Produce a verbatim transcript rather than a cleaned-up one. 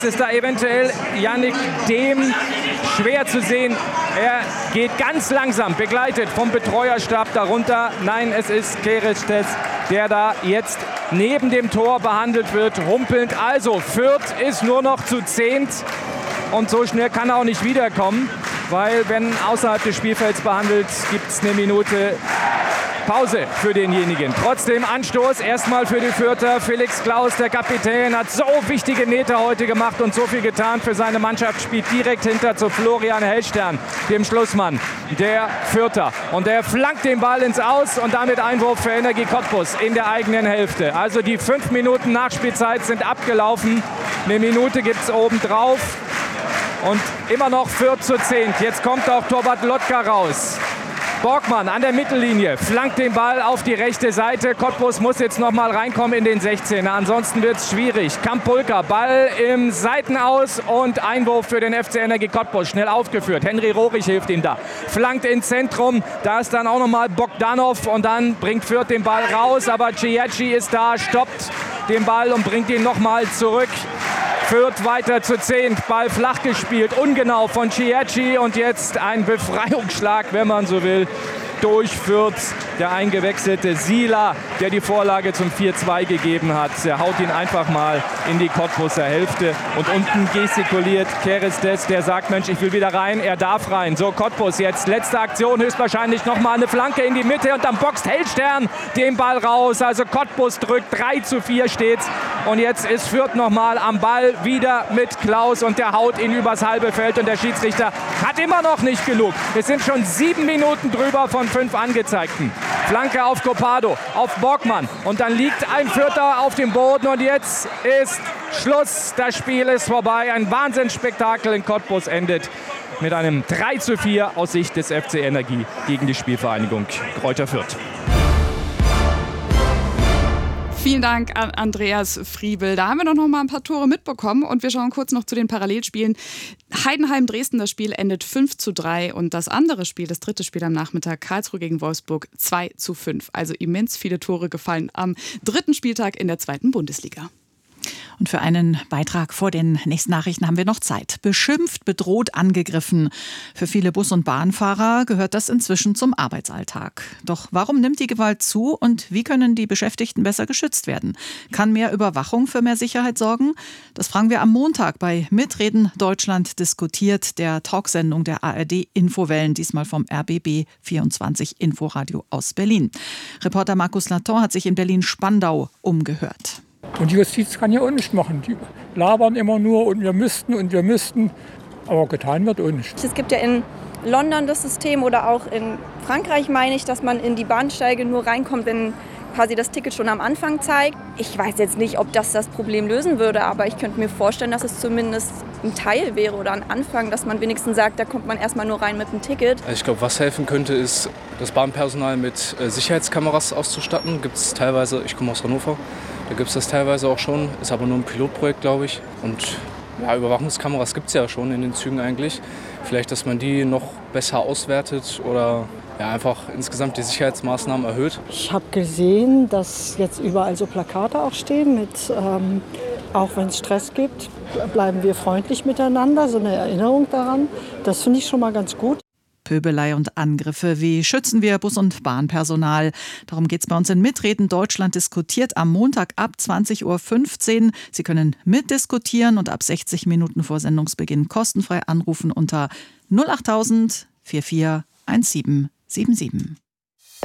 Ist da eventuell Yannick Dehm schwer zu sehen. Er geht ganz langsam, begleitet vom Betreuerstab darunter. Nein, es ist Kerestes, der da jetzt neben dem Tor behandelt wird, humpelnd. Also Fürth ist nur noch zu zehnt und so schnell kann er auch nicht wiederkommen, weil wenn außerhalb des Spielfelds behandelt, gibt es eine Minute Pause für denjenigen. Trotzdem Anstoß erstmal für die Fürther. Felix Klaus, der Kapitän, hat so wichtige Meter heute gemacht und so viel getan für seine Mannschaft. Spielt direkt hinter zu Florian Hellstern, dem Schlussmann der Fürther. Und der flankt den Ball ins Aus und damit Einwurf für Energie Cottbus in der eigenen Hälfte. Also die fünf Minuten Nachspielzeit sind abgelaufen. Eine Minute gibt es obendrauf. Und immer noch Fürth zu zehnt. Jetzt kommt auch Torwart Lotka raus. Borgmann an der Mittellinie, flankt den Ball auf die rechte Seite. Cottbus muss jetzt noch mal reinkommen in den sechzehner, ansonsten wird es schwierig. Kampulka, Ball im Seitenaus und Einwurf für den F C Energie Cottbus. Schnell aufgeführt, Henry Rohrig hilft ihm da. Flankt ins Zentrum, da ist dann auch noch mal Bogdanov und dann bringt Fürth den Ball raus. Aber Ciecci ist da, stoppt den Ball und bringt ihn noch mal zurück. Fürth weiter zu zehnt, Ball flach gespielt, ungenau von Ciecci und jetzt ein Befreiungsschlag, wenn man so will, durch Fürth. Der eingewechselte Sila, der die Vorlage zum vier zwei gegeben hat, der haut ihn einfach mal in die Cottbuser Hälfte und unten gestikuliert Kerestes, der sagt, Mensch, ich will wieder rein, er darf rein. So, Cottbus jetzt, letzte Aktion, höchstwahrscheinlich nochmal eine Flanke in die Mitte und dann boxt Hellstern den Ball raus. Also Cottbus drückt, drei zu vier steht's und jetzt ist Fürth nochmal am Ball, wieder mit Klaus und der haut ihn übers halbe Feld und der Schiedsrichter hat immer noch nicht genug. Es sind schon sieben Minuten drüber von fünf angezeigten. Flanke auf Copado, auf Borgmann und dann liegt ein Fürther auf dem Boden und jetzt ist Schluss. Das Spiel ist vorbei. Ein Wahnsinnsspektakel in Cottbus endet mit einem drei zu vier aus Sicht des F C Energie gegen die Spielvereinigung Greuther Fürth. Vielen Dank an Andreas Friebel. Da haben wir doch noch mal ein paar Tore mitbekommen und wir schauen kurz noch zu den Parallelspielen. Heidenheim-Dresden, das Spiel endet fünf zu drei und das andere Spiel, das dritte Spiel am Nachmittag, Karlsruhe gegen Wolfsburg, zwei zu fünf. Also immens viele Tore gefallen am dritten Spieltag in der zweiten Bundesliga. Und für einen Beitrag vor den nächsten Nachrichten haben wir noch Zeit. Beschimpft, bedroht, angegriffen. Für viele Bus- und Bahnfahrer gehört das inzwischen zum Arbeitsalltag. Doch warum nimmt die Gewalt zu und wie können die Beschäftigten besser geschützt werden? Kann mehr Überwachung für mehr Sicherheit sorgen? Das fragen wir am Montag bei Mitreden Deutschland diskutiert, der Talksendung der A R D Infowellen, diesmal vom R B B vierundzwanzig Inforadio aus Berlin. Reporter Markus Laton hat sich in Berlin-Spandau umgehört. Und die Justiz kann ja auch nichts machen. Die labern immer nur und wir müssten und wir müssten. Aber getan wird auch nichts. Es gibt ja in London das System oder auch in Frankreich, meine ich, dass man in die Bahnsteige nur reinkommt, wenn quasi das Ticket schon am Anfang zeigt. Ich weiß jetzt nicht, ob das das Problem lösen würde, aber ich könnte mir vorstellen, dass es zumindest ein Teil wäre oder ein Anfang, dass man wenigstens sagt, da kommt man erstmal nur rein mit dem Ticket. Also ich glaube, was helfen könnte, ist, das Bahnpersonal mit äh, Sicherheitskameras auszustatten. Gibt es teilweise, ich komme aus Hannover, da gibt es das teilweise auch schon, ist aber nur ein Pilotprojekt, glaube ich. Und ja, Überwachungskameras gibt es ja schon in den Zügen eigentlich. Vielleicht, dass man die noch besser auswertet oder ja, einfach insgesamt die Sicherheitsmaßnahmen erhöht. Ich habe gesehen, dass jetzt überall so Plakate auch stehen mit, ähm, auch wenn es Stress gibt, bleiben wir freundlich miteinander, so eine Erinnerung daran. Das finde ich schon mal ganz gut. Pöbelei und Angriffe. Wie schützen wir Bus- und Bahnpersonal? Darum geht es bei uns in Mitreden Deutschland diskutiert am Montag ab zwanzig Uhr fünfzehn. Sie können mitdiskutieren und ab sechzig Minuten vor Sendungsbeginn kostenfrei anrufen unter null acht null null vier vier eins sieben sieben sieben.